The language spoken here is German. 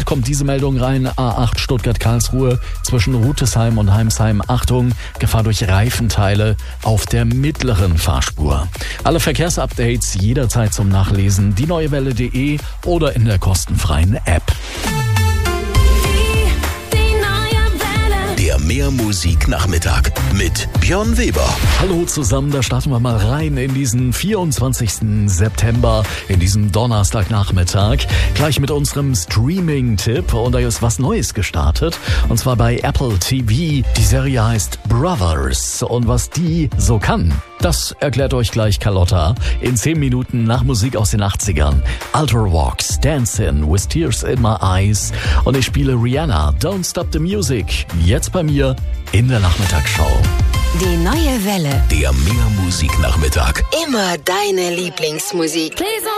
kommt diese Meldung rein. A8 Stuttgart-Karlsruhe zwischen Rütesheim und Heimsheim. Achtung, Gefahr durch Reifenteile auf der mittleren Fahrspur. Alle Verkehrsupdates jederzeit zum Nachlesen. dieneuewelle.de oder in der kostenfreien App. Der Mehrmusik-Nachmittag mit Björn Weber. Hallo zusammen, da starten wir mal rein in diesen 24. September, in diesen Donnerstagnachmittag. Gleich mit unserem Streaming-Tipp und da ist was Neues gestartet. Und zwar bei Apple TV. Die Serie heißt Brothers und was die so kann, das erklärt euch gleich Carlotta in 10 Minuten nach Musik aus den 80ern. Altar Walks, Dancing with Tears in My Eyes und ich spiele Rihanna, Don't Stop the Music, jetzt bei mir in der Nachmittagsschau. Die neue Welle. Der Mehrmusik-Nachmittag. Immer deine Lieblingsmusik.